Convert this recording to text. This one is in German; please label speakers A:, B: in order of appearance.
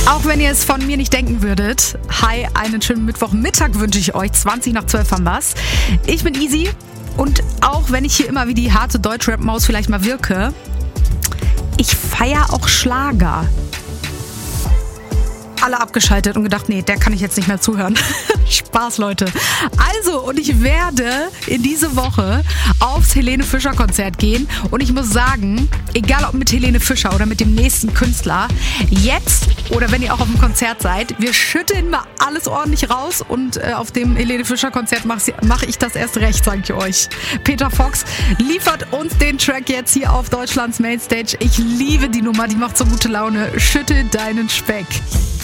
A: Auch wenn ihr es von mir nicht denken würdet. Hi, einen schönen Mittwochmittag wünsche ich euch. 20 nach 12 haben wir's. Ich bin Easy und auch wenn ich hier immer wie die harte Deutschrap-Maus vielleicht mal wirke, ich feiere auch Schlager. Alle abgeschaltet und gedacht, nee, der kann ich jetzt nicht mehr zuhören. Spaß, Leute. Also, und ich werde in diese Woche aufs Helene Fischer Konzert gehen und ich muss sagen, egal ob mit Helene Fischer oder mit dem nächsten Künstler, jetzt oder wenn ihr auch auf dem Konzert seid, wir schütteln mal alles ordentlich raus und auf dem Helene Fischer Konzert mache ich das erst recht, sage ich euch. Peter Fox liefert uns den Track jetzt hier auf Deutschlands Mainstage. Ich liebe die Nummer, die macht so gute Laune. Schüttel deinen Speck.